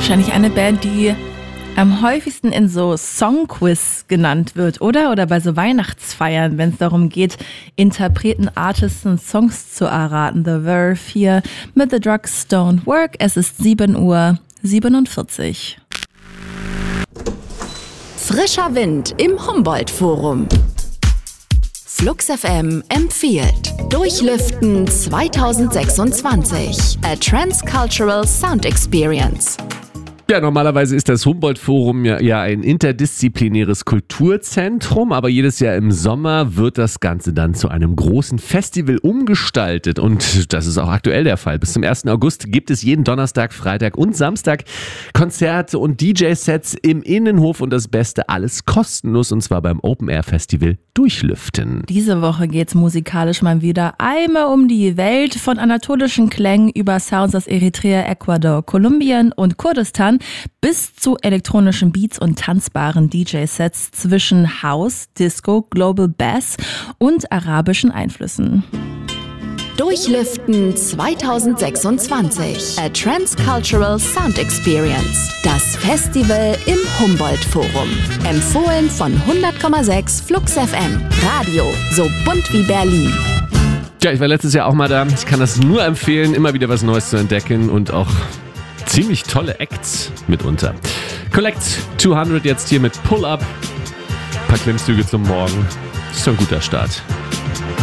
wahrscheinlich eine Band, die am häufigsten in so Songquiz genannt wird, oder? Oder bei so Weihnachtsfeiern, wenn es darum geht, Interpreten, Artists und Songs zu erraten. The Verve hier mit The Drugs Don't Work. Es ist 7:47 Uhr. Frischer Wind im Humboldt-Forum. Flux FM empfiehlt Durchlüften 2026. A Transcultural Sound Experience. Ja, normalerweise ist das Humboldt-Forum ja ein interdisziplinäres Kulturzentrum, aber jedes Jahr im Sommer wird das Ganze dann zu einem großen Festival umgestaltet und das ist auch aktuell der Fall. Bis zum 1. August gibt es jeden Donnerstag, Freitag und Samstag Konzerte und DJ-Sets im Innenhof und das Beste, alles kostenlos und zwar beim Open-Air-Festival Durchlüften. Diese Woche geht's musikalisch mal wieder einmal um die Welt, von anatolischen Klängen über Sounds aus Eritrea, Ecuador, Kolumbien und Kurdistan bis zu elektronischen Beats und tanzbaren DJ-Sets zwischen House, Disco, Global Bass und arabischen Einflüssen. Durchlüften 2026. A Transcultural Sound Experience. Das Festival im Humboldt-Forum. Empfohlen von 100,6 Flux FM. Radio, so bunt wie Berlin. Ja, ich war letztes Jahr auch mal da. Ich kann das nur empfehlen, immer wieder was Neues zu entdecken und auch ziemlich tolle Acts mitunter. Collect 200 jetzt hier mit Pull Up. Ein paar Klimmzüge zum Morgen. Das ist schon ein guter Start.